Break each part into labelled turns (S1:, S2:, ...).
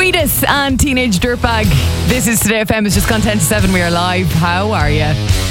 S1: Wheatus and Teenage Dirtbag. This is Today FM. It's just gone 10 to 7. We are live. How are you?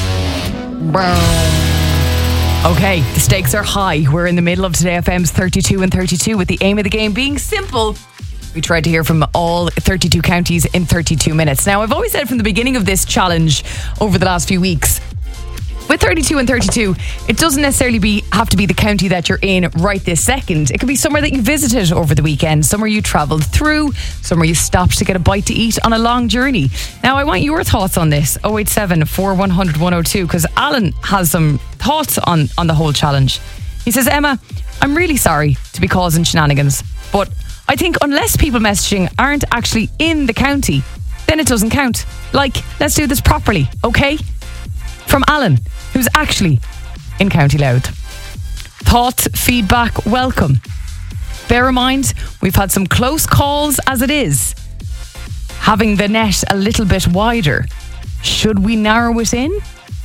S1: Okay, the stakes are high. We're in the middle of Today FM's 32 and 32 with the aim of the game being simple. We tried to hear from all 32 counties in 32 minutes. Now, I've always said from the beginning of this challenge over the last few weeks, with 32 and 32, it doesn't necessarily have to be the county that you're in right this second. It could be somewhere that you visited over the weekend, somewhere you travelled through, somewhere you stopped to get a bite to eat on a long journey. Now, I want your thoughts on this, 087 4100 102, because Alan has some thoughts on the whole challenge. He says, Emma, I'm really sorry to be causing shenanigans, but I think unless people messaging aren't actually in the county, then it doesn't count. Like, let's do this properly, okay? From Alan, who's actually in County Louth. Thoughts, feedback, welcome. Bear in mind, we've had some close calls as it is. Having the net a little bit wider. Should we narrow it in?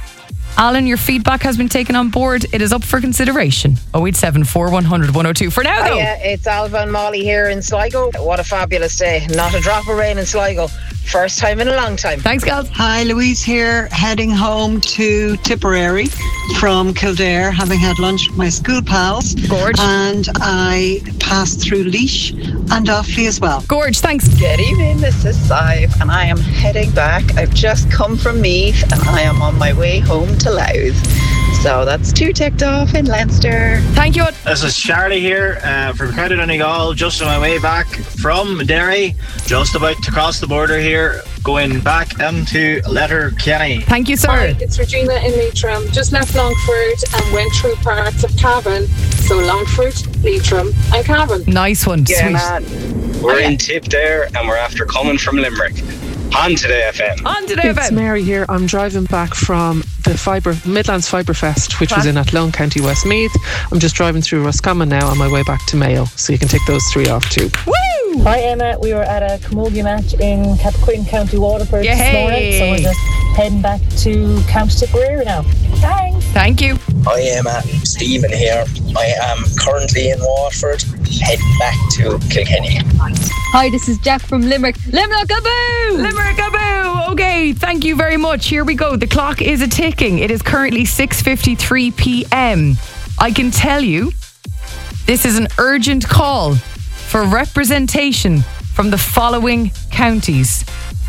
S1: Alan, your feedback has been taken on board. It is up for consideration. 087 4100 102. For now, though.
S2: Yeah, it's Alva and Molly here in Sligo. What a fabulous day. Not a drop of rain in Sligo. First time in a long time.
S1: Thanks, gals.
S3: Hi, Louise here, heading home to Tipperary from Kildare, having had lunch with my school pals.
S1: Gorge.
S3: And I passed through Laois and Offaly as well.
S1: Gorge, thanks.
S4: Good evening, this is Sive and I am heading back. I've just come from Meath and I am on my way home to Louth. So that's 2 ticked off in Leinster.
S1: Thank you.
S5: This is Charlie here from County Donegal, just on my way back from Derry, just about to cross the border here, going back into Letterkenny.
S1: Thank you, sir.
S6: Hi, it's Regina in Leitrim. Just left Longford and went through parts of Cavan. So Longford, Leitrim and Cavan.
S1: Nice one.
S7: Yeah,
S1: Sweet.
S7: man. We're in Tip there and we're after coming from Limerick. On Today FM.
S1: On Today
S8: It's
S1: FM.
S8: Mary here. I'm driving back from the Midlands Fiberfest, which was in Athlone, County Westmeath. I'm just driving through Roscommon now on my way back to Mayo, so you can take those 3 off too.
S1: Woo!
S9: Hi Emma, we were at a camogie match in Cappoquin, County Waterford this morning, so we're just heading back to County Tipperary now. Thanks.
S1: Thank you.
S10: Hi Emma, Stephen here. I am currently in Waterford, heading back to Kilkenny.
S11: Hi, this is Jack from Limerick. Limerick-a-boo!
S1: Limerick-a-boo! Okay, thank you very much. Here we go. The clock is a-ticking. It is currently 6:53 p.m. I can tell you, this is an urgent call for representation from the following counties.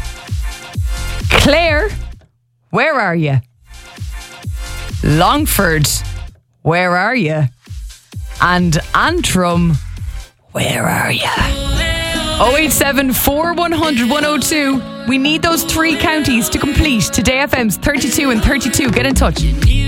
S1: Clare, where are you? Longford, where are you? And Antrim, where are you? 087 4100 102. We need those 3 counties to complete Today FM's 32 and 32. Get in touch.